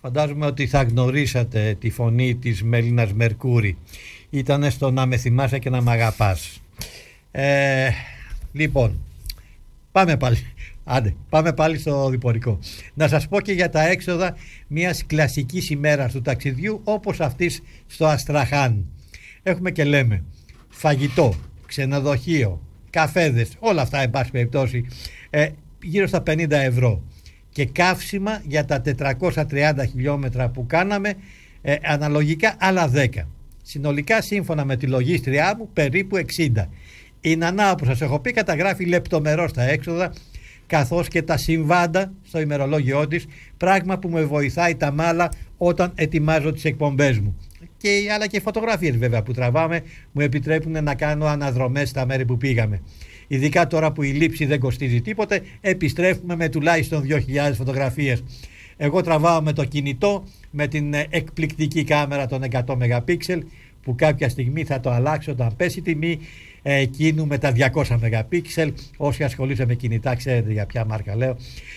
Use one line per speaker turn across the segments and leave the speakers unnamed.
Φαντάζομαι ότι θα γνωρίσατε τη φωνή της Μελίνας Μερκούρη. Ήτανε στο «Να με θυμάσαι και να μ' αγαπάς». Λοιπόν, πάμε πάλι στο διπορικό. Να σας πω και για τα έξοδα μιας κλασικής ημέρας του ταξιδιού, όπως αυτής στο Αστραχάν. Έχουμε και λέμε φαγητό, ξενοδοχείο, καφέδες, όλα αυτά εν πάση περιπτώσει, γύρω στα 50 ευρώ. Και καύσιμα για τα 430 χιλιόμετρα που κάναμε, αναλογικά άλλα 10. Συνολικά, σύμφωνα με τη λογίστριά μου, περίπου 60. Η Νανά, όπως σας έχω πει, καταγράφει λεπτομερώς τα έξοδα καθώς και τα συμβάντα στο ημερολόγιό της, πράγμα που με βοηθάει τα μάλα όταν ετοιμάζω τις εκπομπές μου. Αλλά και οι φωτογραφίες βέβαια που τραβάμε μου επιτρέπουν να κάνω αναδρομές στα μέρη που πήγαμε. Ειδικά τώρα που η λήψη δεν κοστίζει τίποτε, επιστρέφουμε με τουλάχιστον 2.000 φωτογραφίες. Εγώ τραβάω με το κινητό, με την εκπληκτική κάμερα των 100 MP, που κάποια στιγμή θα το αλλάξω όταν πέσει η τιμή, εκείνου με τα 200 MP. Όσοι ασχολείστε με κινητά ξέρετε για ποια μάρκα λέω.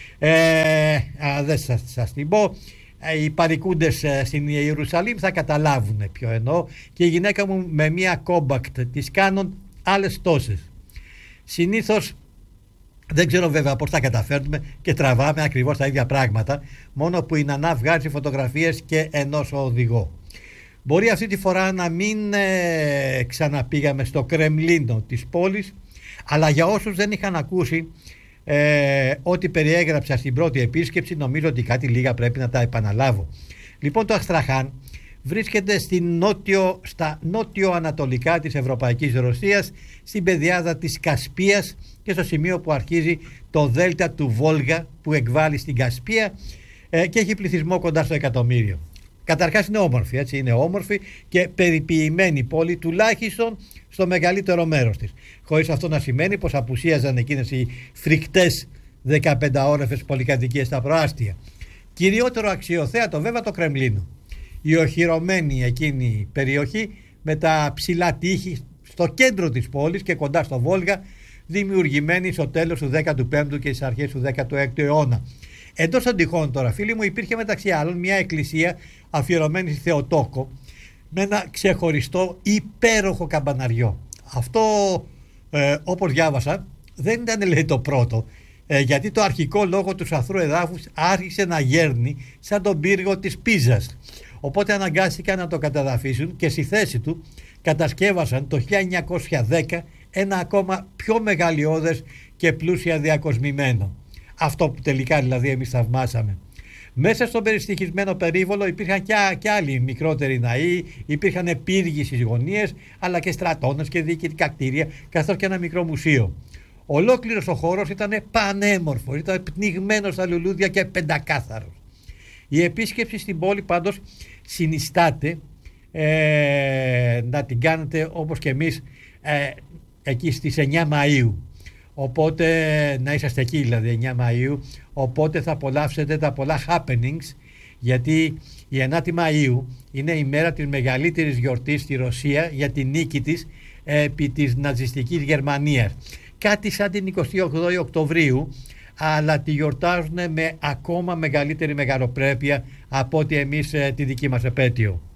Δεν σας την πω. Οι παρικούντες στην Ιερουσαλήμ θα καταλάβουν ποιο εννοώ, και η γυναίκα μου με μια compact της Canon άλλες τόσες. Συνήθως δεν ξέρω βέβαια πώς τα καταφέρνουμε και τραβάμε ακριβώς τα ίδια πράγματα, μόνο που η Νανά βγάζει φωτογραφίες και ενός οδηγό. Μπορεί αυτή τη φορά να μην ξαναπήγαμε στο Κρεμλίνο της πόλης, αλλά για όσους δεν είχαν ακούσει ό,τι περιέγραψα στην πρώτη επίσκεψη, νομίζω ότι κάτι λίγα πρέπει να τα επαναλάβω. Λοιπόν, το Αστραχάν βρίσκεται στα νότιο-ανατολικά της Ευρωπαϊκής Ρωσίας, στην πεδιάδα της Κασπίας και στο σημείο που αρχίζει το δέλτα του Βόλγα που εκβάλλει στην Κασπία, και έχει πληθυσμό κοντά στο 1.000.000. Καταρχάς είναι όμορφη, έτσι, είναι όμορφη και περιποιημένη πόλη, τουλάχιστον στο μεγαλύτερο μέρος της. Χωρίς αυτό να σημαίνει πως απουσίαζαν εκείνες οι φρικτές 15ώρες πολυκατοικίες στα προάστια. Κυριότερο αξιοθέατο βέβαια το Κρεμλίνο. Η οχυρωμένη εκείνη περιοχή με τα ψηλά τείχη στο κέντρο της πόλης και κοντά στο Βόλγα, δημιουργημένη στο τέλος του 15ου και στις αρχές του 16ου αιώνα. Εντός των τυχών τώρα, φίλοι μου, υπήρχε μεταξύ άλλων μια εκκλησία αφιερωμένη στη Θεοτόκο με ένα ξεχωριστό υπέροχο καμπαναριό. Αυτό, όπως διάβασα, δεν ήταν, λέει, το πρώτο, γιατί το αρχικό λόγο του σαθρού εδάφους άρχισε να γέρνει σαν τον πύργο της Πίζας. Οπότε αναγκάστηκαν να το καταδαφίσουν και στη θέση του κατασκεύασαν το 1910 ένα ακόμα πιο μεγαλειώδες και πλούσια διακοσμημένο. Αυτό που τελικά δηλαδή εμείς θαυμάσαμε. Μέσα στον περιστοιχισμένο περίβολο υπήρχαν και άλλοι μικρότεροι ναοί, υπήρχαν πύργοι στις γωνίες, αλλά και στρατώνες και διοικητικά κτίρια, καθώς και ένα μικρό μουσείο. Ολόκληρος ο χώρος ήταν πανέμορφος, ήταν πνιγμένος στα λουλούδια και πεντακάθαρος. Η επίσκεψη στην πόλη πάντως συνιστάται να την κάνετε όπως και εμείς εκεί στις 9 Μαΐου. Οπότε να είσαστε εκεί, δηλαδή 9 Μαΐου, οπότε θα απολαύσετε τα πολλά happenings, γιατί η 9η Μαΐου είναι η μέρα της μεγαλύτερης γιορτής στη Ρωσία για την νίκη της επί της ναζιστικής Γερμανίας. Κάτι σαν την 28η Οκτωβρίου, αλλά τη γιορτάζουν με ακόμα μεγαλύτερη μεγαλοπρέπεια από ότι εμείς τη δική μας επέτειο.